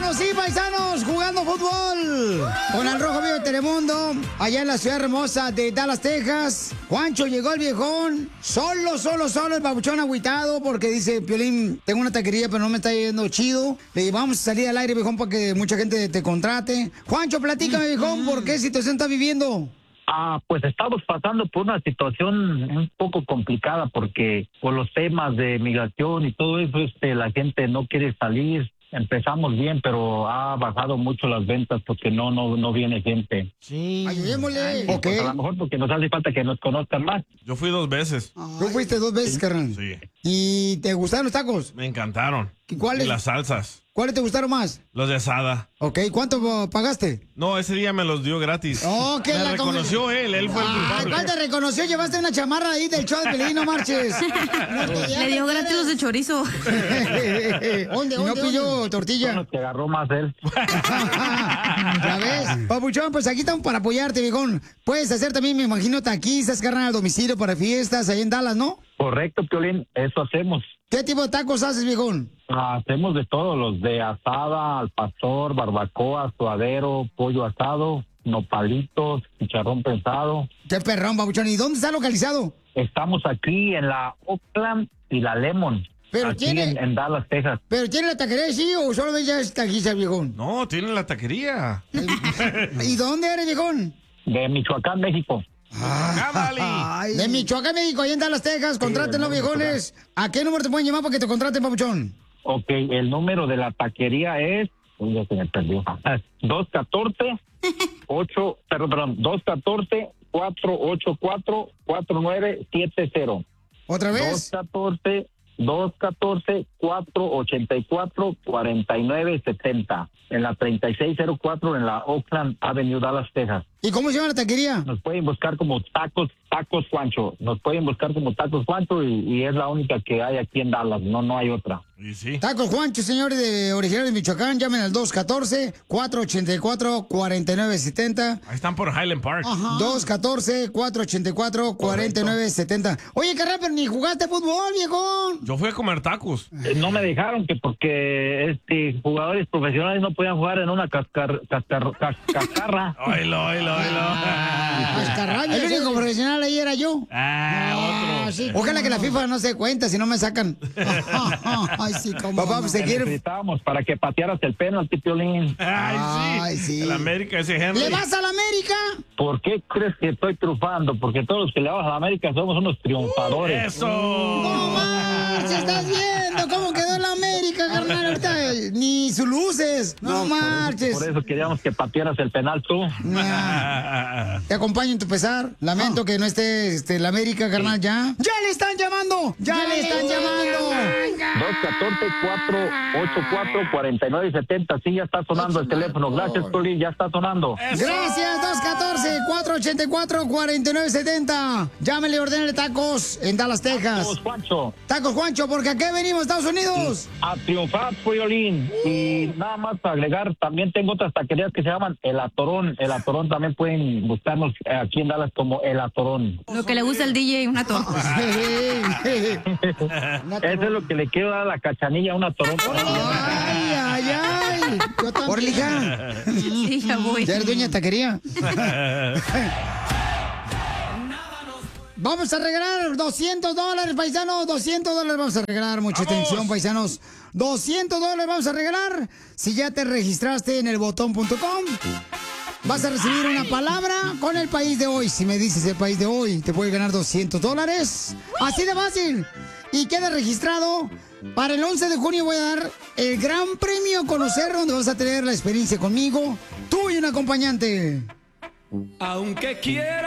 Estamos, sí, paisanos, jugando fútbol con el Rojo Vivo de Telemundo, allá en la ciudad hermosa de Dallas, Texas. Juancho, llegó el viejón, solo, el babuchón agüitado, porque dice, Piolín, tengo una taquería, pero no me está yendo chido. Le digo, vamos a salir al aire, viejón, para que mucha gente te contrate. Juancho, platícame, viejón, ¿por qué situación estás viviendo? Pues estamos pasando por una situación un poco complicada porque por los temas de migración y todo eso, la gente no quiere salir. Empezamos bien, pero ha bajado mucho las ventas porque no viene gente. Sí. Ayudémosle. Pues a lo mejor porque nos hace falta que nos conozcan más. Yo fui 2 veces. ¿Tú fuiste 2 veces, carnal? Sí. ¿Y te gustaron los tacos? Me encantaron. ¿Y cuáles? Y las salsas. ¿Cuáles te gustaron más? Los de asada. Ok, ¿cuánto pagaste? No, ese día me los dio gratis. Oh, que me la reconoció él fue el culpable. ¿Cuál te reconoció? Llevaste una chamarra ahí del show de Pelín, no marches. Le dio gratis los de chorizo. ¿Dónde? No pilló tortilla. No te agarró más él. ¿Ya ves? Papuchón, pues aquí estamos para apoyarte, viejón. Puedes hacer también, me imagino, taquizas, carnal, al domicilio para fiestas ahí en Dallas, ¿no? Correcto, Piolín, eso hacemos. ¿Qué tipo de tacos haces, viejón? Hacemos de todo, los de asada, al pastor, barbacoa, suadero, pollo asado, nopalitos, chicharrón pensado. Qué perrón, babuchón. ¿Y dónde está localizado? Estamos aquí en la Oakland y la Lemon. Pero aquí tiene... en Dallas, Texas. ¿Pero tiene la taquería, sí, o solo ya es taquiza, viejón? No, tiene la taquería. ¿Y dónde eres, viejón? De Michoacán, México. De Michoacán, México, ahí en Dallas, Texas. Contrátenlo, viejones. ¿A qué número te pueden llamar para que te contraten, papuchón? Ok, el número de la taquería es... ya se me perdió. 214-484-4970. ¿Otra vez? 214-484-4970. En la 3604 en la Oakland Avenue, Dallas, Texas. ¿Y cómo se llama la taquería? Nos pueden buscar como Tacos Juancho. Nos pueden buscar como Tacos Juancho y es la única que hay aquí en Dallas. No hay otra. ¿Y sí? Tacos Juancho, señores, de originarios de Michoacán. Llamen al 214-484-4970. Ahí están por Highland Park. 214-484-4970. Oye, carnal, pero ni jugaste fútbol, viejón. Yo fui a comer tacos. No me dejaron que porque jugadores profesionales no podían jugar en una cascarra. Oilo. El único profesional ahí era yo. Otro. Sí. Ojalá que la FIFA no se cuenta, si no me sacan. Ay, sí, cómo. Papá, pues, necesitábamos para que patearas el penalti, Piolín. Ay, sí. El América, ese Henry. ¿Le vas a la América? ¿Por qué crees que estoy triunfando? Porque todos los que le vamos a la América somos unos triunfadores. ¡Eso! ¡No manches! ¿Estás viendo cómo quedó la América, carnal? Ahorita ni sus luces. No marches. Por eso queríamos que patearas el penal tú. Te acompaño en tu pesar. Lamento que no esté la América, carnal, ya. ¡Ya le están llamando! ¡Ya le están llamando! 214-484-4970. Sí, ya está sonando el teléfono. Gracias, Piolín, ya está sonando. Gracias, 214-484-4970. Llámele y ordénele tacos en Dallas, Texas. Tacos Juancho. Tacos Juancho, porque aquí venimos, Estados Unidos. A triunfar, Piolín. Y nada más para agregar, también tengo otras taquerías que se llaman El Atorón. El Atorón también pueden buscarnos aquí en Dallas como El Atorón. Lo que le gusta al DJ, una torta. Eso es lo que le quiero dar a la Cachanilla, una Atorón. Ay. Por lija. Sí, ya voy. ¿Ya eres dueña de taquería? Vamos a regalar $200, paisanos. $200 vamos a regalar. Mucha atención, paisanos. $200 vamos a regalar. Si ya te registraste en elbotón.com, vas a recibir una palabra con el país de hoy. Si me dices el país de hoy, te puedes ganar $200. Así de fácil. Y queda registrado. Para el 11 de junio voy a dar el gran premio Conocer, donde vas a tener la experiencia conmigo, tú y un acompañante. Aunque quiera